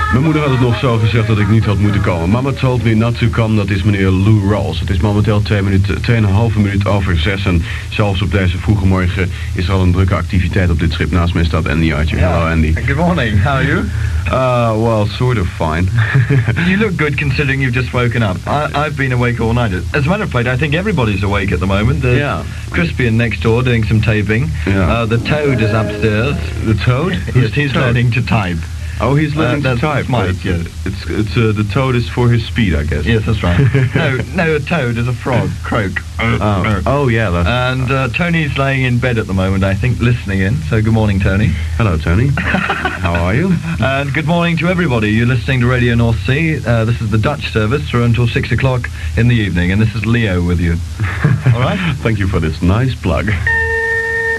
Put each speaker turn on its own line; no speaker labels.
Mijn moeder had het nog zo gezegd dat ik niet had moeten komen. Mama told me not to come, dat is meneer Lou Rawls. Het is momenteel 2,5 minuut over 6 en zelfs op deze vroege morgen is er al een drukke activiteit op dit schip. Naast mij staat Andy Archer.
Yeah.
Hello Andy.
Good morning, how are you?
Well, sort of fine.
You look good considering you've just woken up. I've been awake all night. As a matter of fact, I think everybody's awake at the moment. There's Crispian next door doing some taping.
Yeah.
The Toad is upstairs.
The Toad?
Yes, he's learning to type.
Oh, he's learning to type.
Mike, yes.
It's the Toad is for his speed, I guess.
Yes, that's right. No, a toad is a frog. Croak.
Oh yeah, that's...
And Tony's laying in bed at the moment, I think, listening in. So good morning, Tony.
Hello, Tony. How are you?
And good morning to everybody. You're listening to Radio North Sea. This is the Dutch service through until 6 o'clock in the evening, and this is Leo with you. All right?
Thank you for this nice plug.